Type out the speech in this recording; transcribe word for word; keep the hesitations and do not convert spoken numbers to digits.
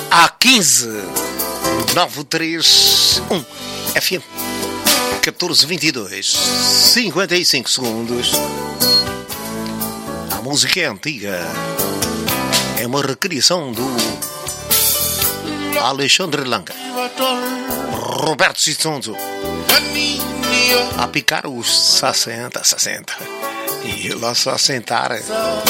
A quinze nove três um F M catorze vinte e dois cinquenta e cinco segundos. A música é antiga, é uma recriação do Alexandre Lanca, Roberto Cissonzo, a picar os sessenta, sessenta e lá só sentar.